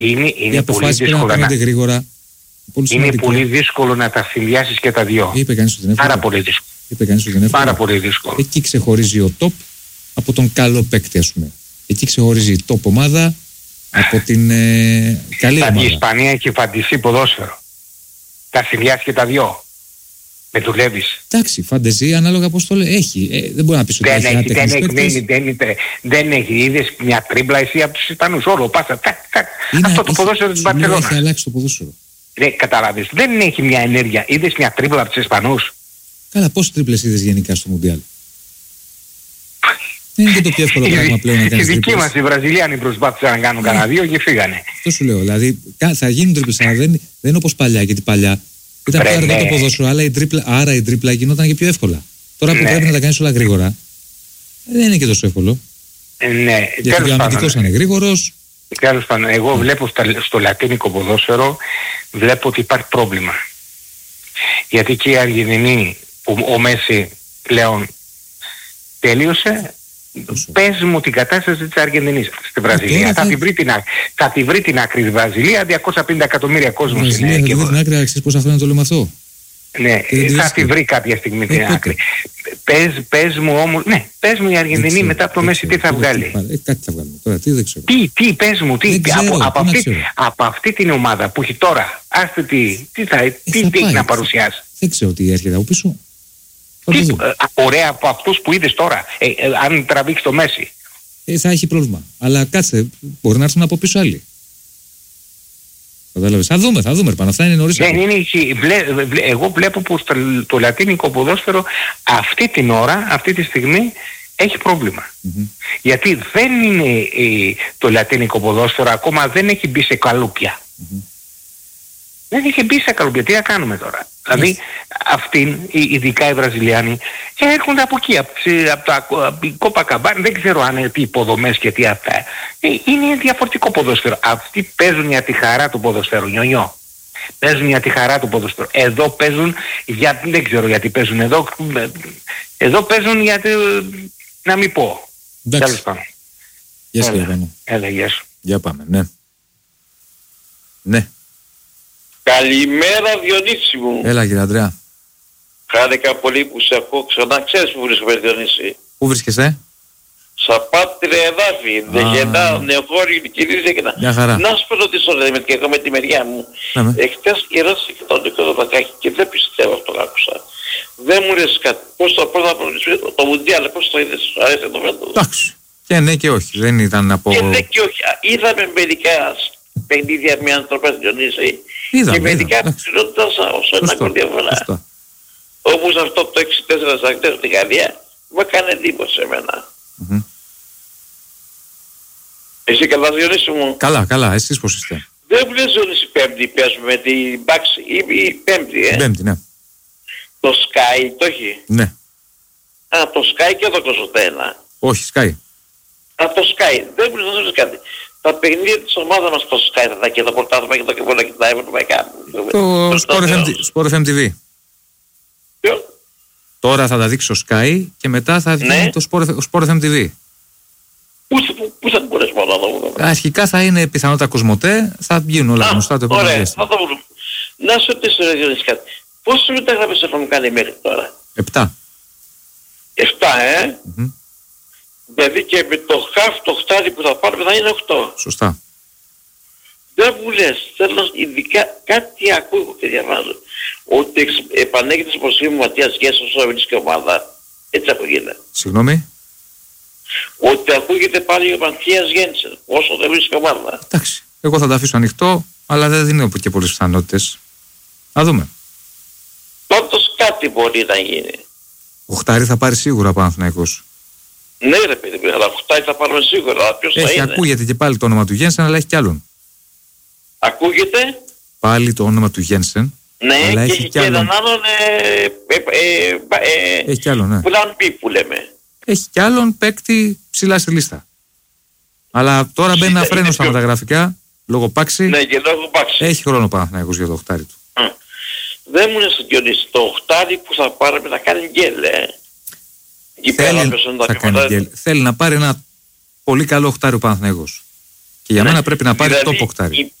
Είναι πολύ δύσκολο να γρήγορα. Είναι πολύ δύσκολο να τα συνδυάσεις και τα δυο. Είπε κανείς ότι είναι εύκολο. Πάρα πολύ δύσκολο. Είπε κανείς ότι είναι εύκολο. Πάρα πολύ δύσκολο. Εκεί ξεχωρίζει ο top από τον καλό παίκτη, ας πούμε. Εκεί ξεχωρίζει η top ομάδα από την καλή ομάδα. Η Ισπανία έχει φαντιστεί ποδόσφαιρο. Τα συνδυάσεις και τα δυο. Με δουλεύεις. Εντάξει, φαντεζή ανάλογα πώς το λέει. Έχει. Δεν μπορεί να πεις ότι δεν έχει. Είδες μια τρίμπλα εσύ από τους Ισπανούς. Όλο πάσα. Αυτό το ποδόσφαιρο της Μπαρσελόνας. Έχει αλλάξει το ποδόσφαιρο. Καταλάβεις. Δεν έχει μια ενέργεια. Είδες μια τρίμπλα από τους Ισπανούς. Καλά, πόσες τρίπλες είδες γενικά στο Μουντιάλ? Δεν είναι και το πιο εύκολο πράγμα πλέον να κάνεις τρίπλες. Οι δικοί μας οι Βραζιλιάνοι προσπάθησαν να κάνουν κανένα δύο και φύγανε. Αυτό σου λέω. Δηλαδή θα γίνουν τρίπλες, αλλά δεν είναι όπως παλιά. Γιατί παλιά ήταν πιο αργό το ποδόσφαιρο, άρα η τρίπλα γινόταν και πιο εύκολα. Τώρα που πρέπει να τα κάνεις όλα γρήγορα, δεν είναι και τόσο εύκολο. Ναι, γιατί ο αμυντικός είναι γρήγορος. Τέλος πάντων, εγώ βλέπω στο λατίνικο ποδόσφαιρο, βλέπω ότι υπάρχει πρόβλημα. Γιατί και η Αργεντινή, που ο Μέση πλέον τελείωσε, πες μου την κατάσταση της Αργεντινής στη Βραζιλία. Θα τη βρει την άκρη της Βραζιλία, 250 εκατομμύρια κόσμος είναι εκεί. Θα τη βρει την άκρη, αξίζει πώς αυτό να το λέμε αυτό. Ναι, θα τη βρει κάποια στιγμή την άκρη. Πες μου όμως, ναι, πες μου η Αργεντινή μετά από το Μέση τι θα βγάλει. Κάτι θα βγάλουμε τώρα, τι δεν ξέρω. Τι, πες μου, από αυτή την ομάδα που έχει τώρα, άστε τι έχει να παρουσιάσει. Δεν ξέρω τι έρχεται από πίσω. Ωραία από αυτούς που είδες τώρα, αν τραβήξει το Μέση. Θα έχει πρόβλημα. Αλλά κάτσε, μπορεί να έρθουν από πίσω άλλοι. Κατάλαβες. Θα δούμε. Πάνω αυτά είναι νωρίς. Εγώ βλέπω πως το λατίνικο ποδόσφαιρο αυτή την ώρα, αυτή τη στιγμή έχει πρόβλημα. Γιατί δεν είναι το λατίνικο ποδόσφαιρο ακόμα δεν έχει μπει σε καλούπια. Δεν έχει μπει σε καλούπια. Τι να κάνουμε τώρα. Δηλαδή αυτοί, ειδικά οι Βραζιλιάνοι, έρχονται από εκεί, από την Κοπακαμπάνα, δεν ξέρω αν είναι τι υποδομές και τι αυτά. Είναι διαφορετικό ποδόσφαιρο. Αυτοί παίζουν για τη χαρά του ποδοσφαίρου, νιονιό. Παίζουν για τη χαρά του ποδοσφαίρου. Εδώ παίζουν, δεν ξέρω γιατί παίζουν εδώ. Εδώ παίζουν γιατί, να μην πω. Τέλος πάντων. Γεια σου, Γιάννη. Γεια σου. Για πάμε, ναι. Ναι. Καλημέρα Διονύση μου. Έλα κύριε Ανδρέα. Χάρηκα πολύ που σε ακούω ξανά. Ξέρεις που βρίσκομαι Διονύση? Πού βρίσκεσαι? Σαπάτρια εδάφη. Δεγενά, νεοχώρη, κυρίζε και μια χαρά. Να σου πω ρωτήσω και εγώ με τη μεριά μου. Εχθές ρώτησα και τον Νίκο Δωδακάκη και δεν πιστεύω αυτό που άκουσα. Δεν μου λες κάτι. Πώς θα προνοσπίσω το Μουντιάλ, πώς το είδες? Σου αρέσει το μέτρο? Εντάξει. Και ναι και όχι. Δεν ήταν από... Και ναι και όχι. Είδαμε μερικά παιχνίδια με άνθρωπες Διονύση. Και μερικά ψηλότητας όσο ένα κοντιαβολά. Όπως αυτό το 6-4 στα χτες στη Γαλλία μου έκανε εντύπωση εμένα. Εσύ καλά Διονύση μου? Καλά, εσείς πώς είστε? Δεν μου λες Διονύση Πέμπτη παίζουμε με την Μπάξη ή Πέμπτη Πέμπτη, ναι. Το Sky το έχει? Ναι. Το Sky και το 21. Όχι, Sky. Το Sky, δεν μου λες κάτι. Τα παιχνίδια της ομάδας μας στο Sky θα και το πρωτάθλημα και το κεβόλα και τα ευρωπαϊκά. Το Sport FM TV. Ποιο? Τώρα θα τα δείξει στο Sky και μετά θα βγει το Sport FM TV. Πού θα μπορέσουμε να το δούμε? Αρχικά θα είναι πιθανότητα Κοσμοτέ, θα βγουν όλα γνωστά το επόμενο διάστημα. Ωραία, θα το βρούμε. Να σου ρωτήσω ρε Διονύση κάτι. Πόσες μεταγραφές έχουμε κάνει μέχρι τώρα? 7. 7, Δηλαδή και με το χαφ το χτάρι που θα πάρουμε θα είναι 8. Σωστά. Δεν μου λες, θέλω ειδικά κάτι ακούω και διαβάζω. Ότι επανέχεται στην προσοχή μου Ματίας Γκέσος όσο βρίσκει ομάδα. Έτσι ακούγεται. Συγγνώμη. Ότι ακούγεται πάλι ο Ματίας Γκέσος όσο δεν βρίσκει ομάδα. Εντάξει. Εγώ θα τα αφήσω ανοιχτό, αλλά δεν δίνω και πολλές πιθανότητες. Να δούμε. Πάντως κάτι μπορεί να γίνει. Ο Χτάρι θα πάρει σίγουρα ο Παναθηναϊκός. Ναι ρε παιδί, αλλά Χτάρι θα πάρουμε σίγουρα. Αλλά ποιος θα είναι? Ακούγεται και πάλι το όνομα του Γένσεν, αλλά έχει κι άλλον. Ακούγεται? Πάλι το όνομα του Γένσεν. Ναι, και έχει και έναν άλλον έχει κι άλλον, ναι. Plan B που λέμε. Έχει κι άλλον παίκτη ψηλά στη λίστα. Αλλά τώρα μπαίνει ένα φρένο στα μεταγραφικά, λόγω Πάξη. Ναι, και λόγω Πάξη. Έχει χρόνο ο Παναθηναϊκός για το Χτάρι του. Δεν μου είναι Διονύση, το Χτάρι που θα πάρουμε να κάνει γκέλ, Θέλει να πάρει ένα πολύ καλό Χτάρι ο Παναθηναϊκός. Και για μένα πρέπει να πάρει το ποκτάρι.